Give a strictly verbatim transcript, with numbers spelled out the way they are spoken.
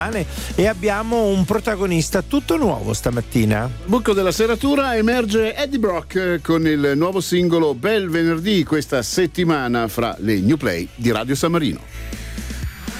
e abbiamo un protagonista tutto nuovo stamattina. Buco della serratura emerge Eddie Brock con il nuovo singolo Bel Venerdì questa settimana fra le New Play di Radio San Marino.